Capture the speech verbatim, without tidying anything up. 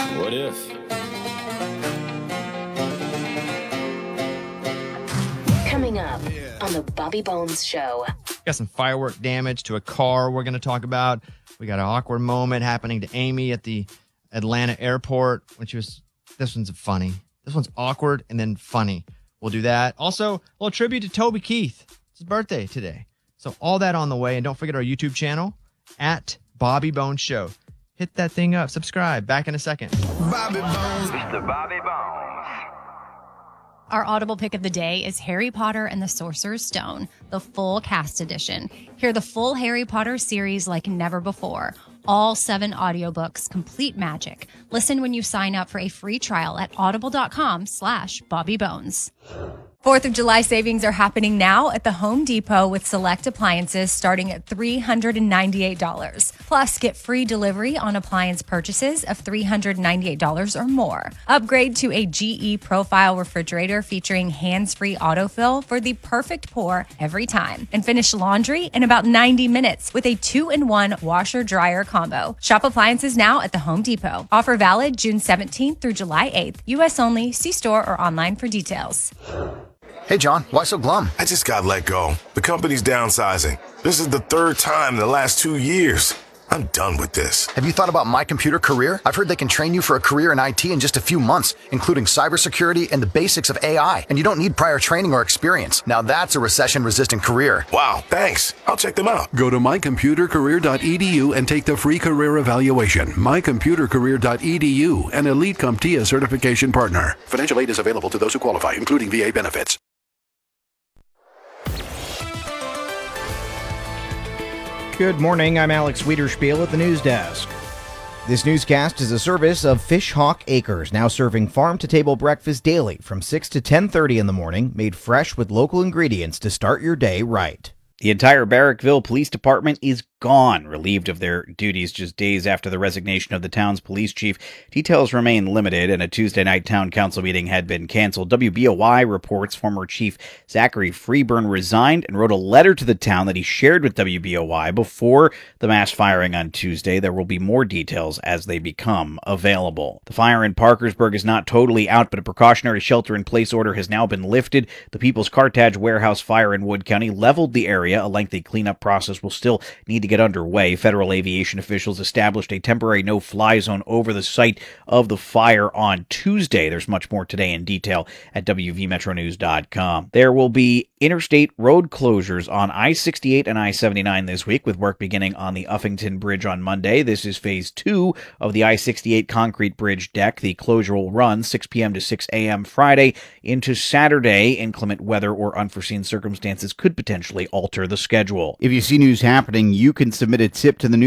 What if? Coming up on the Bobby Bones Show. Got some firework damage to a car we're going to talk about. We got an awkward moment happening to Amy at the Atlanta airport when she was, this one's funny. This one's awkward and then funny. We'll do that. Also, a little tribute to Toby Keith. It's his birthday today. So all that on the way. And don't forget our YouTube channel at Bobby Bones Show. Hit that thing up. Subscribe. Back in a second. Bobby Bones. Mister Bobby Bones. Our audible pick of the day is Harry Potter and the Sorcerer's Stone, the full cast edition. Hear the full Harry Potter series like never before. All seven audiobooks, complete magic. Listen when you sign up for a free trial at audible.com slash Bobby Bones. Fourth of July savings are happening now at the Home Depot with select appliances starting at three hundred ninety-eight dollars. Plus, get free delivery on appliance purchases of three hundred ninety-eight dollars or more. Upgrade to a G E Profile refrigerator featuring hands-free autofill for the perfect pour every time. And finish laundry in about ninety minutes with a two-in-one washer-dryer combo. Shop appliances now at the Home Depot. Offer valid June seventeenth through July eighth. U S only. See store or online for details. Hey, John, why so glum? I just got let go. The company's downsizing. This is the third time in the last two years. I'm done with this. Have you thought about My Computer Career? I've heard they can train you for a career in I T in just a few months, including cybersecurity and the basics of A I. And you don't need prior training or experience. Now that's a recession-resistant career. Wow, thanks. I'll check them out. Go to my computer career dot e d u and take the free career evaluation. my computer career dot e d u, an Elite CompTIA certification partner. Financial aid is available to those who qualify, including V A benefits. Good morning, I'm Alex Wiederspiel at the news desk. This newscast is a service of Fish Hawk Acres, now serving farm-to-table breakfast daily from six to ten thirty in the morning, made fresh with local ingredients to start your day right. The entire Barrackville Police Department is gone, relieved of their duties just days after the resignation of the town's police chief. Details remain limited, and a Tuesday night town council meeting had been canceled. W B O Y reports former chief Zachary Freeburn resigned and wrote a letter to the town that he shared with W B O Y before the mass firing on Tuesday. There will be more details as they become available. The fire in Parkersburg is not totally out, but a precautionary shelter-in-place order has now been lifted. The People's Cartage warehouse fire in Wood County leveled the area. A lengthy cleanup process will still need to get underway. Federal aviation officials established a temporary no-fly zone over the site of the fire on Tuesday. There's much more today in detail at w v metro news dot com. There will be interstate road closures on I sixty-eight and I seventy-nine this week, with work beginning on the Uffington Bridge on Monday. This is phase two of the I sixty-eight concrete bridge deck. The closure will run six p.m. to six a.m. Friday into Saturday. Inclement weather or unforeseen circumstances could potentially alter the schedule. If you see news happening, you can submit a tip to the news